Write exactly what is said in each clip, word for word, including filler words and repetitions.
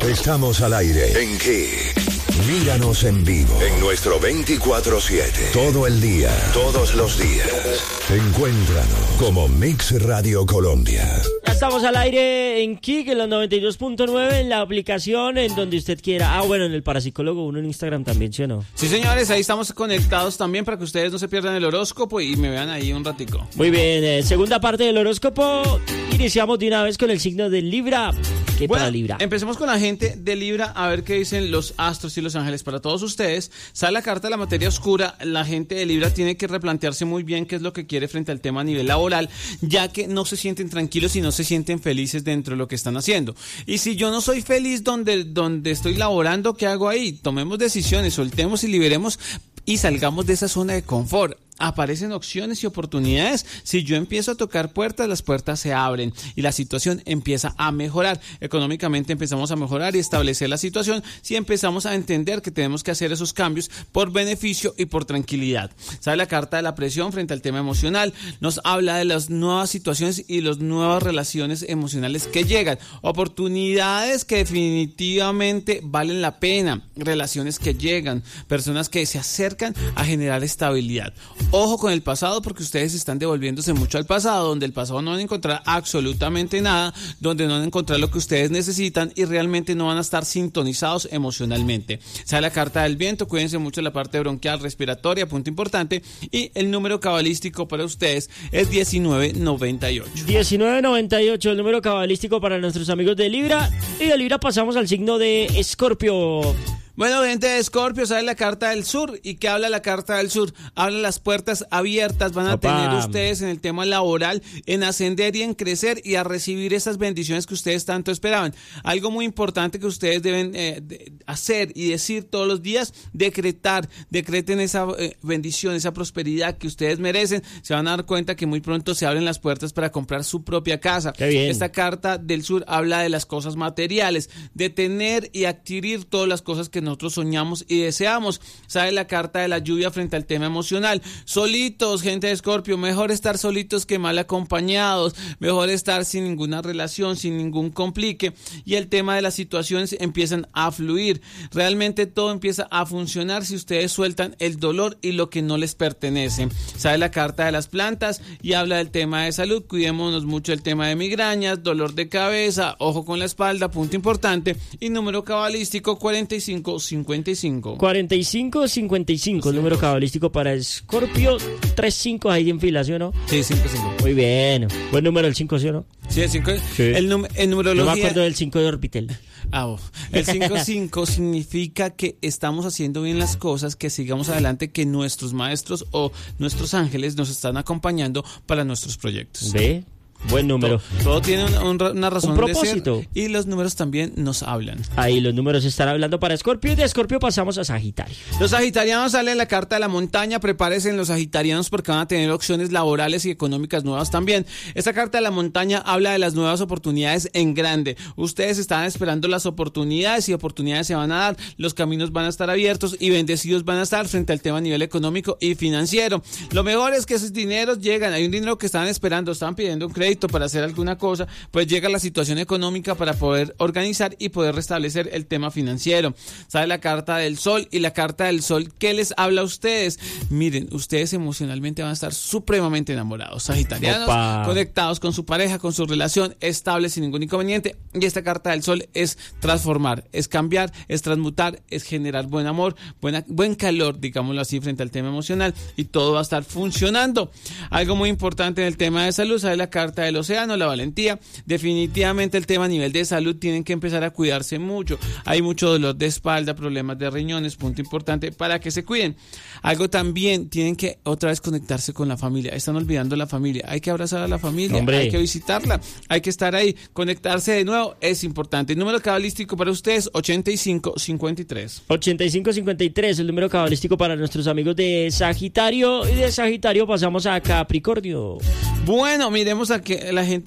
Estamos al aire. ¿En qué? Míranos en vivo en nuestro veinticuatro siete. Todo el día, todos los días. Encuéntranos como Mix Radio Colombia. Ya estamos al aire en Kik, en los noventa y dos punto nueve, en la aplicación, en donde usted quiera. Ah, bueno, en el Parapsicólogo uno en Instagram también, ¿sí o no? Sí, señores, ahí estamos conectados también para que ustedes no se pierdan el horóscopo y me vean ahí un ratico. Muy bien, eh, segunda parte del horóscopo. Iniciamos de una vez con el signo de Libra. ¿Qué bueno, para Libra? Empecemos con la gente de Libra a ver qué dicen los astros y los ángeles para todos ustedes. Sale la carta de la materia oscura. La gente de Libra tiene que replantearse muy bien qué es lo que quiere frente al tema a nivel laboral, ya que no se sienten tranquilos y no se sienten felices dentro de lo que están haciendo. Y si yo no soy feliz donde, donde estoy laborando, ¿qué hago ahí? Tomemos decisiones, soltemos y liberemos y salgamos de esa zona de confort. Aparecen opciones y oportunidades. Si yo empiezo a tocar puertas, las puertas se abren y la situación empieza a mejorar. Económicamente empezamos a mejorar y establecer la situación si empezamos a entender que tenemos que hacer esos cambios por beneficio y por tranquilidad. Sale la carta de la presión frente al tema emocional. Nos habla de las nuevas situaciones y las nuevas relaciones emocionales que llegan. Oportunidades que definitivamente valen la pena. Relaciones que llegan. Personas que se acercan a generar estabilidad. Ojo con el pasado, porque ustedes están devolviéndose mucho al pasado, donde el pasado no van a encontrar absolutamente nada, donde no van a encontrar lo que ustedes necesitan y realmente no van a estar sintonizados emocionalmente. Sale la carta del viento, cuídense mucho de la parte bronquial, respiratoria, punto importante, y el número cabalístico para ustedes es diecinueve noventa y ocho. diecinueve noventa y ocho, el número cabalístico para nuestros amigos de Libra. Y de Libra pasamos al signo de Escorpio. Bueno, gente de Escorpio, sale la carta del sur. ¿Y qué habla la carta del sur? Habla las puertas abiertas, van a Opa. tener ustedes en el tema laboral, en ascender y en crecer y a recibir esas bendiciones que ustedes tanto esperaban. Algo muy importante que ustedes deben eh, de hacer y decir todos los días, decretar, decreten esa eh, bendición, esa prosperidad que ustedes merecen. Se van a dar cuenta que muy pronto se abren las puertas para comprar su propia casa. Qué bien. Esta carta del sur habla de las cosas materiales, de tener y adquirir todas las cosas que nosotros soñamos y deseamos. Sale la carta de la lluvia frente al tema emocional. Solitos, gente de Escorpio, mejor estar solitos que mal acompañados, mejor estar sin ninguna relación, sin ningún complique, y el tema de las situaciones empiezan a fluir. Realmente todo empieza a funcionar si ustedes sueltan el dolor y lo que no les pertenece. Sale la carta de las plantas y habla del tema de salud. Cuidémonos mucho del tema de migrañas, dolor de cabeza, ojo con la espalda, punto importante, y número cabalístico cuarenta y cinco cincuenta y cinco. cuarenta y cinco cincuenta y cinco, el número cabalístico para Escorpio. Tres cinco ahí en fila, ¿sí o no? Sí, cinco cinco. Muy bien. Buen número el cinco, ¿sí o no? Sí, el cinco. Sí. El, num- en numerología. Yo me acuerdo del cinco de Orbitel. Ah, oh. El cinco cinco significa que estamos haciendo bien las cosas, que sigamos adelante, que nuestros maestros o nuestros ángeles nos están acompañando para nuestros proyectos. ¿Ve? Buen número. Todo, todo tiene un, un, una razón Un propósito. de ser y los números también nos hablan. Ahí los números están hablando para Escorpio, y de Escorpio pasamos a Sagitario. Los sagitarianos salen la carta de la montaña. Prepárense los sagitarianos porque van a tener opciones laborales y económicas nuevas también. Esta carta de la montaña habla de las nuevas oportunidades en grande. Ustedes están esperando las oportunidades y oportunidades se van a dar. Los caminos van a estar abiertos y bendecidos van a estar frente al tema a nivel económico y financiero. Lo mejor es que esos dineros llegan. Hay un dinero que estaban esperando, estaban pidiendo un crédito para hacer alguna cosa, pues llega la situación económica para poder organizar y poder restablecer el tema financiero. Sale la carta del sol y la carta del sol, ¿qué les habla a ustedes? Miren, ustedes emocionalmente van a estar supremamente enamorados, sagitarianos, Opa. conectados con su pareja, con su relación, estables sin ningún inconveniente. Y esta carta del sol es transformar, es cambiar, es transmutar, es generar buen amor, buena, buen calor, digámoslo así, frente al tema emocional, y todo va a estar funcionando. Algo muy importante en el tema de salud, sale la carta del océano, la valentía. Definitivamente el tema a nivel de salud tienen que empezar a cuidarse mucho. Hay mucho dolor de espalda, problemas de riñones, punto importante para que se cuiden. Algo también, tienen que otra vez conectarse con la familia. Están olvidando la familia. Hay que abrazar a la familia, Hombre. hay que visitarla, hay que estar ahí, conectarse de nuevo es importante. El número cabalístico para ustedes ochenta y cinco cincuenta y tres. ochenta y cinco cincuenta y tres, el número cabalístico para nuestros amigos de Sagitario, y de Sagitario pasamos a Capricornio. Bueno, miremos a que la gente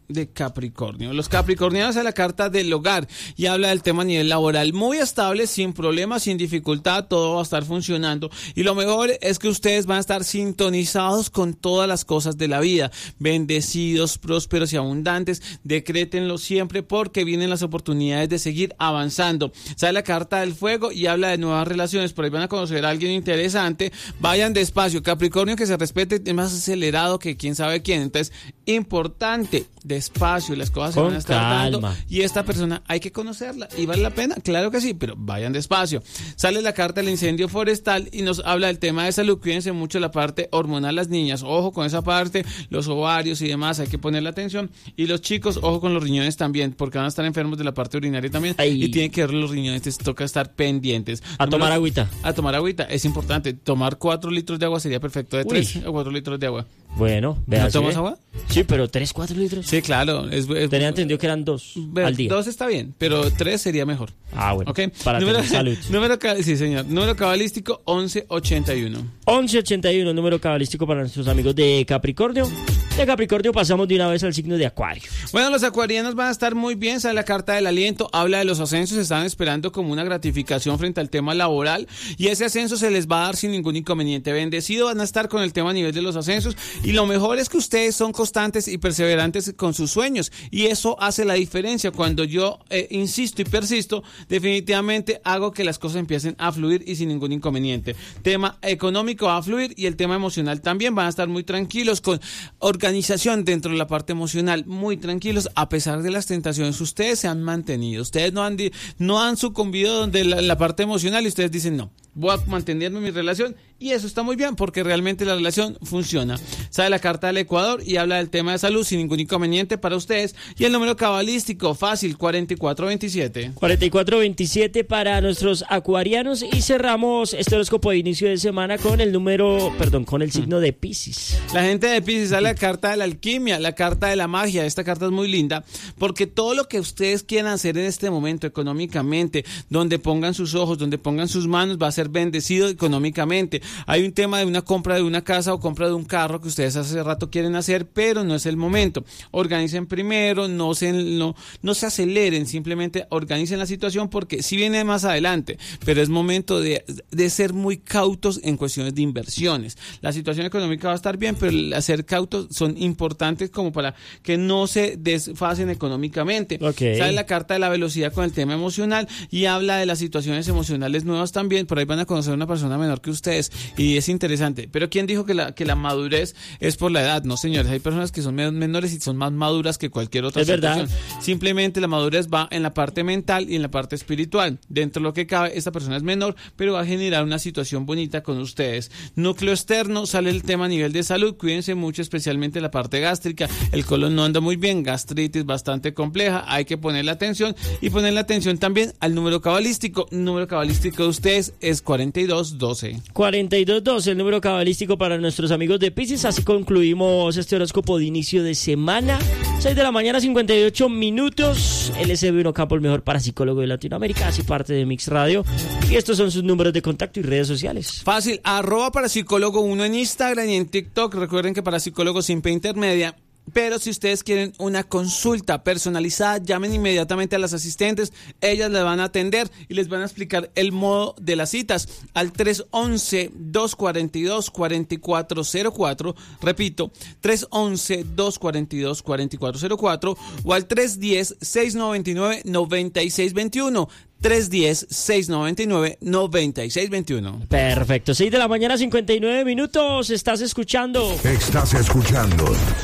de Capricornio. Los capricornianos a la carta del hogar y habla del tema a nivel laboral. Muy estable, sin problemas, sin dificultad, todo va a estar funcionando. Y lo mejor es que ustedes van a estar sintonizados con todas las cosas de la vida. Bendecidos, prósperos y abundantes. Decrétenlo siempre porque vienen las oportunidades de seguir avanzando. Sale la carta del fuego y habla de nuevas relaciones. Por ahí van a conocer a alguien interesante. Vayan despacio. Capricornio que se respete es más acelerado que quién sabe quién. Entonces, importante, despacio, las cosas se Con van a estar calma. dando y esta persona hay que conocerla y vale la pena, claro que sí, pero vayan despacio. Sale la carta del incendio forestal y nos habla del tema de salud. Cuídense mucho la parte hormonal, las niñas, ojo con esa parte, los ovarios y demás, hay que ponerle atención. Y los chicos, ojo con los riñones también, porque van a estar enfermos de la parte urinaria también. Ay. Y tienen que ver los riñones, les toca estar pendientes. A Número- tomar agüita. A tomar agüita, es importante. Tomar cuatro litros de agua sería perfecto, de Uy. tres a cuatro litros de agua. Bueno, vea. ¿No ¿sí tomas ve? agua? Sí, pero tres, cuatro litros. Sí, claro. Es, es- Tenía entendido que eran dos Ve, al día. Dos está bien, pero tres sería mejor. Ah, bueno. ¿Ok? Para número, tener salud. número, ca- sí, señor. Número cabalístico once ochenta y uno. once ochenta y uno, número cabalístico para nuestros amigos de Capricornio. De Capricornio pasamos de una vez al signo de Acuario. Bueno, los acuarianos van a estar muy bien. Sale la carta del aliento, habla de los ascensos. Están esperando como una gratificación frente al tema laboral. Y ese ascenso se les va a dar sin ningún inconveniente. Bendecido van a estar con el tema a nivel de los ascensos. Y lo mejor es que ustedes son constantes y perseverantes con sus sueños. Y eso hace la diferencia. Cuando yo eh, insisto y persisto, definitivamente hago que las cosas empiecen a fluir y sin ningún inconveniente. Tema económico va a fluir y el tema emocional también. Van a estar muy tranquilos con organización dentro de la parte emocional, muy tranquilos a pesar de las tentaciones. Ustedes se han mantenido, ustedes no han di- no han sucumbido donde la, la parte emocional y ustedes dicen no, voy a mantenerme en mi relación y eso está muy bien porque realmente la relación funciona. Sale la carta del Ecuador y habla del tema de salud sin ningún inconveniente para ustedes y el número cabalístico fácil cuarenta y cuatro veintisiete. cuarenta y cuatro veintisiete para nuestros acuarianos y cerramos este horóscopo de inicio de semana con el número, perdón, con el signo de Piscis. La gente de Piscis sale la carta de la alquimia, la carta de la magia. Esta carta es muy linda porque todo lo que ustedes quieran hacer en este momento económicamente, donde pongan sus ojos, donde pongan sus manos, va a ser bendecido económicamente. Hay un tema de una compra de una casa o compra de un carro que ustedes hace rato quieren hacer, pero no es el momento. Organicen primero, no se, no, no se aceleren, simplemente organicen la situación porque sí viene más adelante, pero es momento de, de ser muy cautos en cuestiones de inversiones. La situación económica va a estar bien, pero el hacer cautos son importantes como para que no se desfasen económicamente. Ok. Sale la carta de la velocidad con el tema emocional y habla de las situaciones emocionales nuevas también. Por ahí van a conocer a una persona menor que ustedes y es interesante. Pero ¿quién dijo que la, que la madurez es por la edad? No, señores, hay personas que son menores y son más maduras que cualquier otra Es situación. verdad. Simplemente la madurez va en la parte mental y en la parte espiritual. Dentro de lo que cabe, esta persona es menor, pero va a generar una situación bonita con ustedes. Núcleo externo, sale el tema a nivel de salud. Cuídense mucho, especialmente la parte gástrica. El colon no anda muy bien, gastritis bastante compleja. Hay que ponerle atención y ponerle atención también al número cabalístico. El número cabalístico de ustedes es cuarenta y dos doce. cuarenta y dos doce, el número cabalístico para nuestros amigos de Piscis. Así concluimos este horóscopo de inicio de semana. seis de la mañana, cincuenta y ocho minutos. L S B uno Campo, el mejor parapsicólogo de Latinoamérica, hace parte de Mix Radio. Y estos son sus números de contacto y redes sociales. Fácil, arroba parapsicólogo uno en Instagram y en TikTok. Recuerden que parapsicólogo sin P intermedia. Pero si ustedes quieren una consulta personalizada, llamen inmediatamente a las asistentes. Ellas les van a atender y les van a explicar el modo de las citas al tres once, dos cuarenta y dos, cuarenta y cuatro cero cuatro. Repito, tres once, dos cuarenta y dos, cuarenta y cuatro cero cuatro o al tres diez, seiscientos noventa y nueve, noventa y seis veintiuno. tres diez, seiscientos noventa y nueve, noventa y seis veintiuno. Perfecto, seis de la mañana, cincuenta y nueve minutos. Estás escuchando. Estás escuchando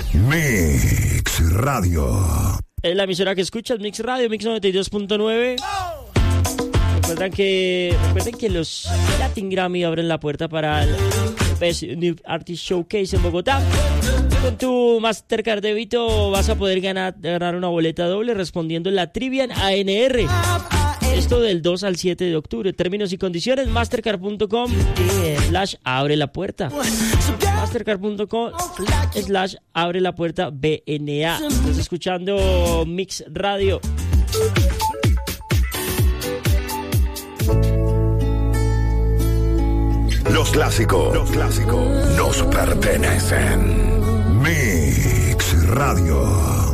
Mix Radio. Es la emisora que escuchas, Mix Radio, Mix noventa y dos punto nueve. Recuerden que, recuerden que los Latin Grammy abren la puerta para el Best New Artist Showcase en Bogotá. Con tu Mastercard débito vas a poder ganar, ganar una boleta doble respondiendo en la trivia en A N R. Esto del dos al siete de octubre. Términos y condiciones, mastercard punto com slash abre la puerta. mastercard punto com slash abre la puerta B N A. Estás escuchando Mix Radio. Los clásicos, los clásicos nos pertenecen. Mix Radio.